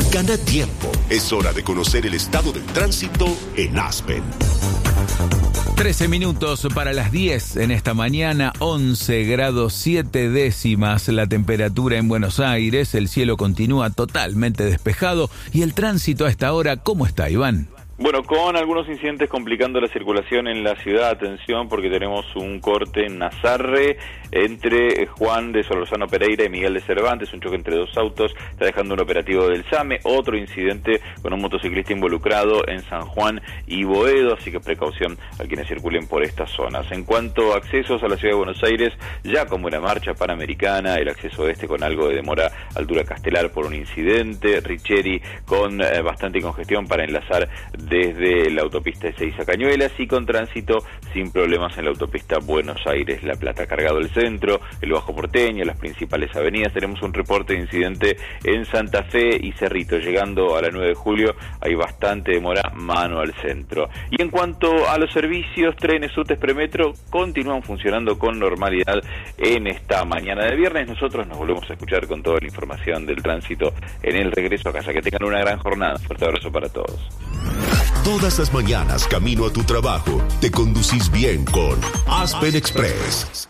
Gana tiempo. Es hora de conocer el estado del tránsito en Aspen. 13 minutos para las 10 en esta mañana, 11 grados 7 décimas la temperatura en Buenos Aires, el cielo continúa totalmente despejado y el tránsito a esta hora, ¿cómo está, Iván? Bueno, con algunos incidentes complicando la circulación en la ciudad, atención porque tenemos un corte en Nazarre entre Juan de Solorzano Pereira y Miguel de Cervantes, un choque entre dos autos, está dejando un operativo del SAME, otro incidente con un motociclista involucrado en San Juan y Boedo, así que precaución a quienes circulen por estas zonas. En cuanto a accesos a la ciudad de Buenos Aires, ya con buena marcha Panamericana, el acceso con algo de demora altura Castelar por un incidente, Richeri con bastante congestión para enlazar desde la autopista Ezeiza Cañuelas y con tránsito sin problemas en la autopista Buenos Aires-La Plata. Cargado el centro, el Bajo Porteño, las principales avenidas. Tenemos un reporte de incidente en Santa Fe y Cerrito. Llegando a la 9 de julio hay bastante demora mano al centro. Y en cuanto a los servicios, trenes, subtes, premetro continúan funcionando con normalidad en esta mañana de viernes. Nosotros nos volvemos a escuchar con toda la información del tránsito en el regreso a casa. Que tengan una gran jornada. Fuerte abrazo para todos. Todas las mañanas, camino a tu trabajo, te conducís bien con Aspen Express.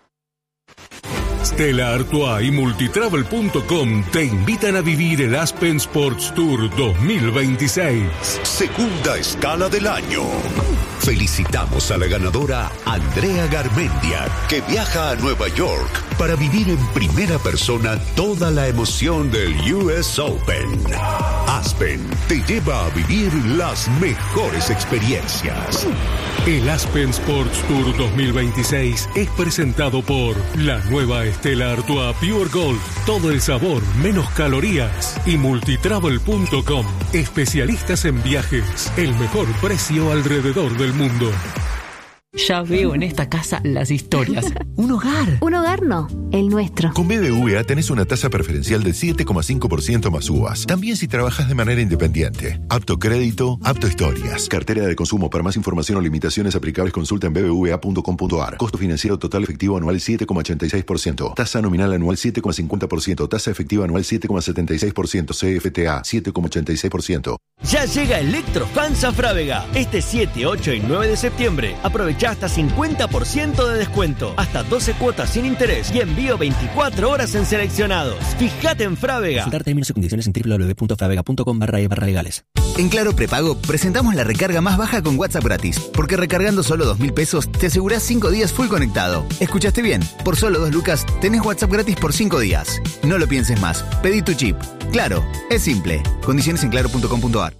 Stella Artois y Multitravel.com te invitan a vivir el Aspen Sports Tour 2026. Segunda escala del año. Felicitamos a la ganadora Andrea Garmendia, que viaja a Nueva York para vivir en primera persona toda la emoción del US Open. Aspen te lleva a vivir las mejores experiencias. El Aspen Sports Tour 2026 es presentado por la nueva Stella Artois Pure Gold. Todo el sabor, menos calorías. Y Multitravel.com. Especialistas en viajes. El mejor precio alrededor del mundo. Ya veo en esta casa las historias. Un hogar. Un hogar no, el nuestro. Con BBVA tenés una tasa preferencial del 7,5% más uvas. También si trabajas de manera independiente. Apto crédito, apto historias. Cartera de consumo. Para más información o limitaciones aplicables, consulta en bbva.com.ar. Costo financiero total efectivo anual 7,86%. Tasa nominal anual 7,50%. Tasa efectiva anual 7,76%. CFTA 7,86%. Ya llega Electrofans a Frávega. Este 7, 8 y 9 de septiembre. Aprovecha hasta 50% de descuento, hasta 12 cuotas sin interés y envío 24 horas en seleccionados. Fíjate en Frávega. Consultar términos y condiciones en www.fravega.com/e/legales. En Claro Prepago presentamos la recarga más baja con WhatsApp gratis, porque recargando solo 2.000 pesos te asegurás 5 días full conectado. ¿Escuchaste bien? Por solo 2 lucas tenés WhatsApp gratis por 5 días. No lo pienses más. Pedí tu chip. Claro, es simple. Condiciones en claro.com.ar.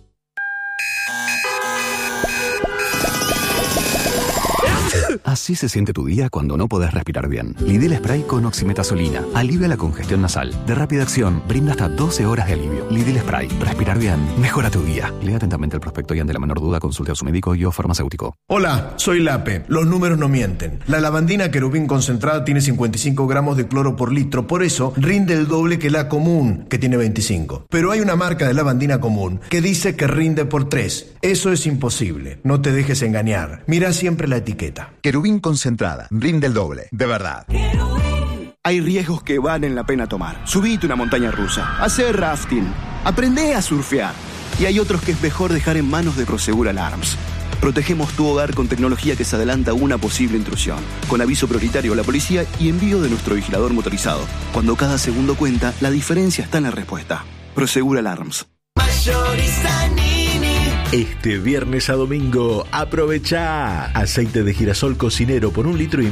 Así se siente tu día cuando no podés respirar bien. Lidl Spray con oximetazolina. Alivia la congestión nasal. De rápida acción, brinda hasta 12 horas de alivio. Lidl Spray. Respirar bien. Mejora tu día. Lea atentamente el prospecto y ante la menor duda consulte a su médico y o farmacéutico. Hola, soy Lape. Los números no mienten. La lavandina Querubín concentrada tiene 55 gramos de cloro por litro. Por eso rinde el doble que la común, que tiene 25. Pero hay una marca de lavandina común que dice que rinde por 3. Eso es imposible. No te dejes engañar. Mira siempre la etiqueta. Querubín concentrada, rinde el doble, de verdad. Hay riesgos que valen la pena tomar. Subite una montaña rusa, hacer rafting, aprende a surfear. Y hay otros que es mejor dejar en manos de Prosegur Alarms. Protegemos tu hogar con tecnología que se adelanta a una posible intrusión, con aviso prioritario a la policía y envío de nuestro vigilador motorizado. Cuando cada segundo cuenta, la diferencia está en la respuesta. Prosegur Alarms. Este viernes a domingo, aprovecha aceite de girasol cocinero por 1,5 litros,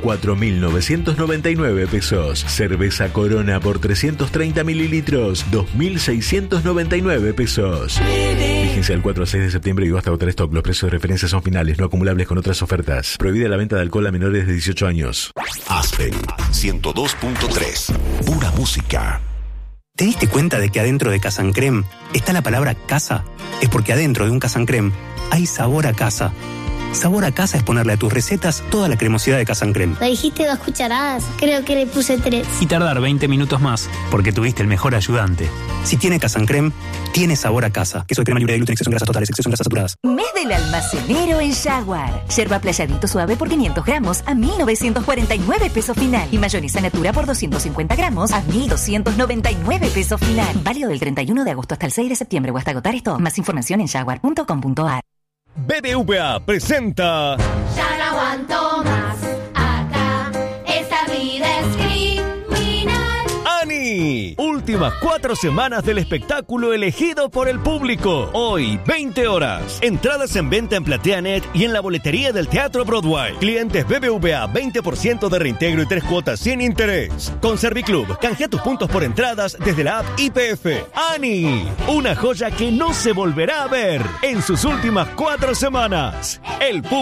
4.999 pesos. Cerveza Corona por 330 mililitros, 2.699 pesos. Vigencia del 4 al 6 de septiembre y hasta agotar stock. Los precios de referencia son finales, no acumulables con otras ofertas. Prohibida la venta de alcohol a menores de 18 años. Aspen 102.3. Pura música. ¿Te diste cuenta de que adentro de Casa Creme está la palabra casa? Es porque adentro de un Casa Creme hay sabor a casa. Sabor a casa es ponerle a tus recetas toda la cremosidad de Casa Creme. Me dijiste 2 cucharadas, creo que le puse 3. Y tardar 20 minutos más, porque tuviste el mejor ayudante. Si tiene Casa Creme, tiene sabor a casa. Queso de crema libre de gluten, exceso en grasas totales, exceso en grasas saturadas. Mes del almacenero en Jaguar. Yerba playadito suave por 500 gramos a 1.949 pesos final. Y mayonesa natura por 250 gramos a 1.299 pesos final. Válido del 31 de agosto hasta el 6 de septiembre o hasta agotar esto. Más información en jaguar.com.ar. BBVA presenta... Ya no aguanto más acá, esta vida es criminal. ¡Ani! Últimas 4 semanas del espectáculo elegido por el público. Hoy, 20 horas. Entradas en venta en PlateaNet y en la boletería del Teatro Broadway. Clientes BBVA, 20% de reintegro y 3 cuotas sin interés. Con Serviclub, canjea tus puntos por entradas desde la app YPF. ¡Ani! Una joya que no se volverá a ver en sus últimas 4 semanas. El